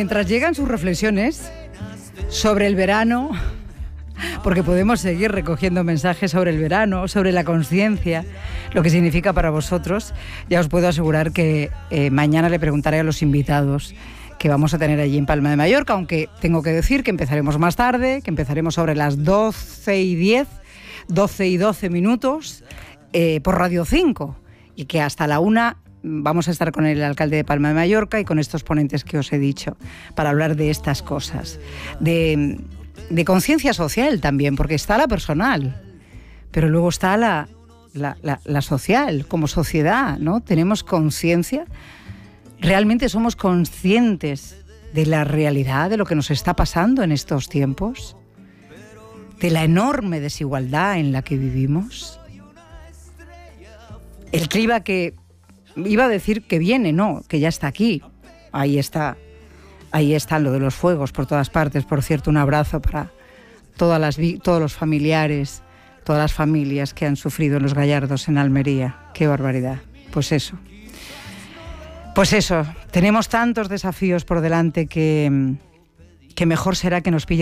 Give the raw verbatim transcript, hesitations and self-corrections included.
mientras llegan sus reflexiones sobre el verano, porque podemos seguir recogiendo mensajes sobre el verano, sobre la conciencia, lo que significa para vosotros, ya os puedo asegurar que eh, mañana le preguntaré a los invitados que vamos a tener allí en Palma de Mallorca, aunque tengo que decir que empezaremos más tarde, que empezaremos sobre las doce y diez, doce y doce minutos, eh, por Radio cinco, y que hasta la una vamos a estar con el alcalde de Palma de Mallorca y con estos ponentes que os he dicho, para hablar de estas cosas, de, de conciencia social también, porque está la personal, pero luego está la, la, la, la social, como sociedad, ¿no? Tenemos conciencia, realmente somos conscientes de la realidad, de lo que nos está pasando en estos tiempos, de la enorme desigualdad en la que vivimos. El clima que iba a decir que viene, no, que ya está aquí. Ahí está, ahí está lo de los fuegos por todas partes. Por cierto, un abrazo para todas las, todos los familiares, todas las familias que han sufrido en Los Gallardos, en Almería. ¡Qué barbaridad! Pues eso. Pues eso, tenemos tantos desafíos por delante que, que mejor será que nos pille